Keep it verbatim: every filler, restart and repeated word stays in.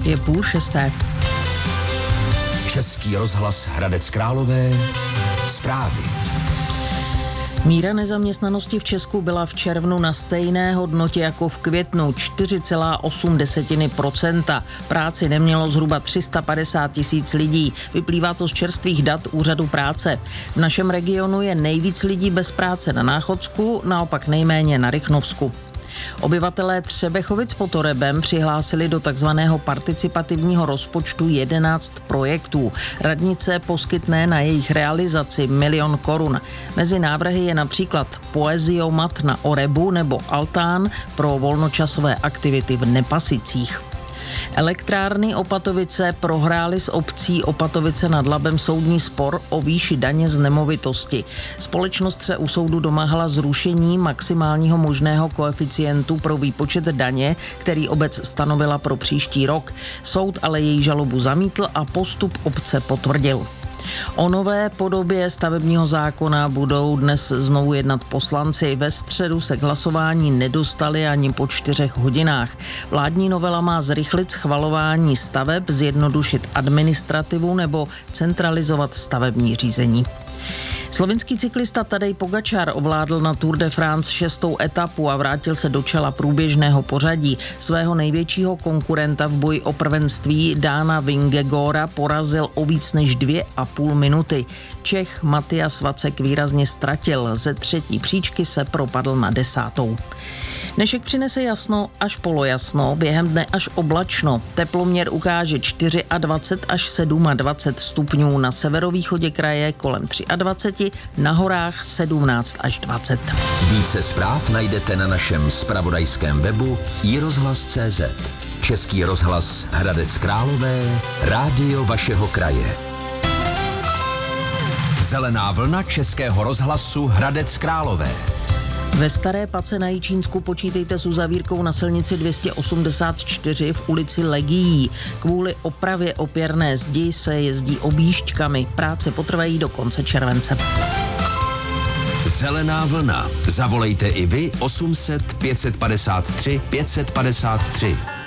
Je půl šesté. Český rozhlas Hradec Králové. Zprávy. Míra nezaměstnanosti v Česku byla v červnu na stejné hodnotě jako v květnu, čtyři celá osm procenta. Práci nemělo zhruba tři sta padesát tisíc lidí. Vyplývá to z čerstvých dat Úřadu práce. V našem regionu je nejvíc lidí bez práce na Náchodsku, naopak nejméně na Rychnovsku. Obyvatelé Třebechovic pod Orebem přihlásili do takzvaného participativního rozpočtu jedenáct projektů. Radnice poskytne na jejich realizaci milion korun. Mezi návrhy je například poeziomat na Orebu nebo altán pro volnočasové aktivity v Nepasicích. Elektrárny Opatovice prohrály s obcí Opatovice nad Labem soudní spor o výši daně z nemovitosti. Společnost se u soudu domáhala zrušení maximálního možného koeficientu pro výpočet daně, který obec stanovila pro příští rok. Soud ale její žalobu zamítl a postup obce potvrdil. O nové podobě stavebního zákona budou dnes znovu jednat poslanci. Ve středu se k hlasování nedostali ani po čtyřech hodinách. Vládní novela má zrychlit schvalování staveb, zjednodušit administrativu nebo centralizovat stavební řízení. Slovinský cyklista Tadej Pogačar ovládl na Tour de France šestou etapu a vrátil se do čela průběžného pořadí. Svého největšího konkurenta v boji o prvenství Dána Vingegora porazil o víc než dvě a půl minuty. Čech Matias Vacek výrazně ztratil. Ze třetí příčky se propadl na desátou. Dnešek přinese jasno až polojasno, během dne až oblačno. Teploměr ukáže dvacet čtyři až dvacet sedm stupňů, na severovýchodě kraje kolem dvacet tři, na horách sedmnáct až dvacet. Více zpráv najdete na našem zpravodajském webu i rozhlas tečka cé zet. Český rozhlas Hradec Králové, rádio vašeho kraje. Zelená vlna Českého rozhlasu Hradec Králové. Ve Staré Pace na Jičínsku počítejte s uzavírkou na silnici dvě stě osmdesát čtyři v ulici Legií. Kvůli opravě opěrné zdi se jezdí objížďkami. Práce potrvají do konce července. Zelená vlna. Zavolejte i vy osm set pět set padesát tři pět set padesát tři.